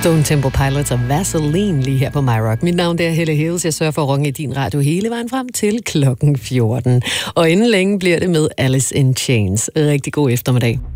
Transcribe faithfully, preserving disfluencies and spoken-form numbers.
Stone Temple Pilots og Vaseline lige her på My Rock. Mit navn er Helle Hills. Jeg sørger for at runge i din radio hele vejen frem til klokken fjorten. Og inden længe bliver det med Alice in Chains. Rigtig god eftermiddag.